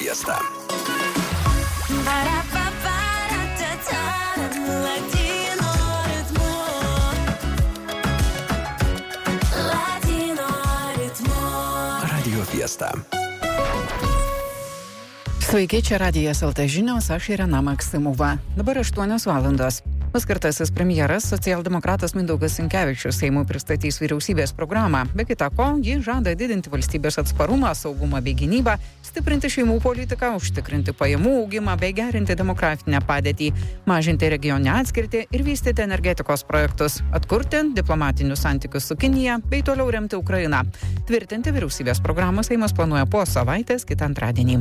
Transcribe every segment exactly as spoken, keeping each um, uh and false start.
Fiesta. Radio Fiesta. Sveiki, čia Radijas L T žinios, aš Irena Maksimova. Dabar aštuonios valandos. Paskirtasis premjeras, socialdemokratas Mindaugas Sinkevičius, Seimui pristatys vyriausybės programą. Be kita ko, ji žada didinti valstybės atsparumą, saugumą bei gynybą, stiprinti šeimų politiką, užtikrinti pajamų augimą bei gerinti demografinę padėtį, mažinti regioninę atskirtį ir vystyti energetikos projektus, atkurti diplomatinius santykius su Kinija bei toliau remti Ukrainą. Tvirtinti vyriausybės programą Seimas planuoja po savaitės kitą antradienį.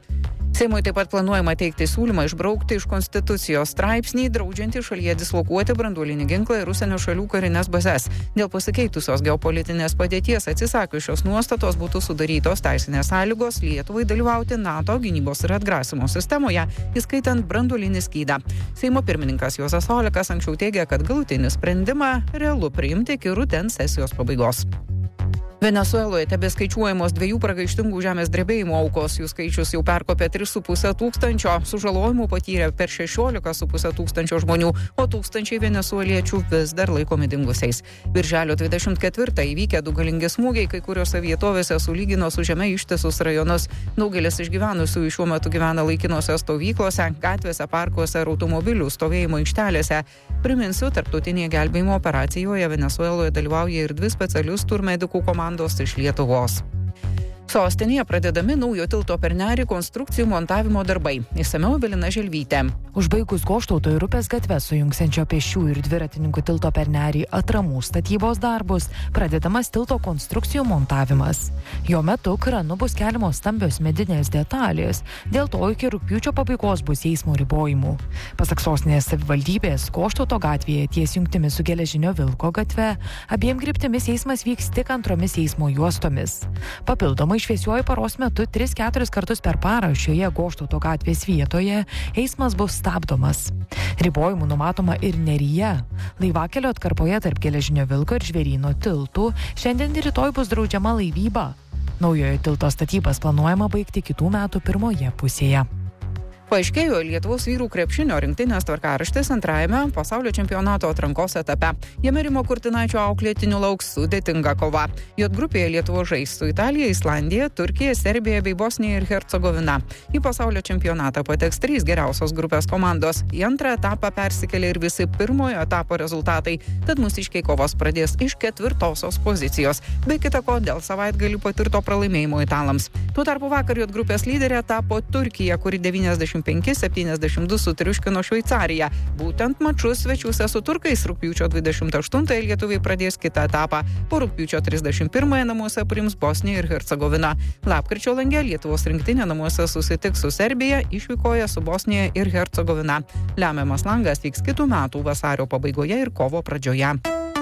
Seimui taip pat planuojama teikti siūlymą išbraukti iš Konstitucijos straipsnį, draudžiantį šalyje dislokuoti branduolinį ginklą ir užsienio šalių karinės bazes. Dėl pasikeitusios geopolitinės padėties atsisakius šios nuostatos būtų sudarytos teisinės sąlygos Lietuvai dalyvauti NATO gynybos ir atgrasimo sistemoje, įskaitant branduolinį skydą. Seimo pirmininkas Juozas Olekas anksčiau teigė, kad galutinį sprendimą realu priimti iki rudens sesijos pabaigos. Venesueloje tebeskaičiuojamos dviejų pragaištingų žemės drebėjimo aukos, jų skaičius jau perkopė tris su puse tūkstančio, sužalojimų patyrė per šešiolika su puse tūkstančio žmonių, o tūkstančiai venesueliečių vis dar laikomi dingusiais. Birželio dvidešimt ketvirtą įvykę du galingi smūgiai kai kuriuose vietovėse sulygino su žeme ištisus rajonus. Daugelis išgyvenusiųjų šiuo metu gyvena laikinose stovyklose, gatvėse, parkuose ir automobilių stovėjimo aikštelėse. Priminsiu, tarptautinėje gelbėjimo operacijoje Venesueloje dalyvauja ir dvi specialistų ir medikų komandos iš Lietuvos. Sostinėje pradedami naujo tilto per Nerį konstrukcijų montavimo darbai. Išsamiau Evelina Želvytė. Užbaigus Goštauto ir Upės gatves sujungsiančio pėsčių ir dviratininkų tilto per Nerį atramų statybos darbus, pradedamas tilto konstrukcijų montavimas. Jo metu kranu bus keliamos stambios medinės detalės, dėl to iki rugpjūčio pabaigos bus eismo ribojimų. Pasak sostinės savivaldybės, Goštauto gatvėje ties jungtimis su Geležinio Vilko gatve abiem kryptimis eismas vyks tik antromis eismo juostomis. Papildomai šviesiuoju paros metu tris keturis kartus per parą šioje Goštauto gatvės vietoje eismas bus stabdomas. Ribojimų numatoma ir Neryje. Laivakelio atkarpoje tarp Geležinio Vilko ir Žvėryno tiltų šiandien ir rytoj bus draudžiama laivyba. Naujojo tilto statybas planuojama baigti kitų metų pirmoje pusėje. Paaiškėjo Lietuvos vyrų krepšinio rinktinės tvarkaraštis antrajame pasaulio čempionato atrankos etape. Jame Rimo Kurtinaičio auklėtinių lauks sudėtinga kova. J grupėje Lietuva žais su Italija, Islandija, Turkija, Serbija bei Bosnija ir Hercegovina. Į pasaulio čempionatą pateks trys geriausios grupės komandos. Į antrą etapą persikėlė ir visi pirmojo etapo rezultatai. Tad mūsiškiai kovos pradės iš ketvirtosios pozicijos. Be kita ko, dėl savaitgalį patirto pralaimėjimo italams. Tuo tarpu vakar J grupės lyderė tapo Turkija, kuri devyniasdešimt penki septyniasdešimt du sutriuškino Šveicariją. Būtent mačus svečiuose su turkais rugpjūčio dvidešimt aštuntąją lietuviai pradės kitą etapą. Po rugpjūčio trisdešimt pirmąją namuose priims Bosniją ir Hercegoviną. Lapkričio lange Lietuvos rinktinė namuose susitiks su Serbija, išvykoje su Bosnija ir Hercegovina. Lemiamas langas vyks kitų metų vasario pabaigoje ir kovo pradžioje.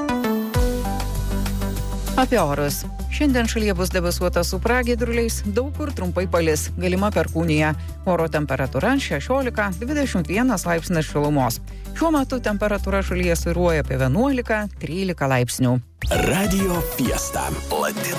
Apie orus. Šiandien šalyje bus debesuota su pragiedruliais, daug kur trumpai palis, galima perkūnija. Oro temperatūra šešiolika dvidešimt vienas laipsnis šilumos. Šiuo metu temperatūra šalyje svyruoja apie vienuolika trylika laipsnių. Radio Fiesta. Latino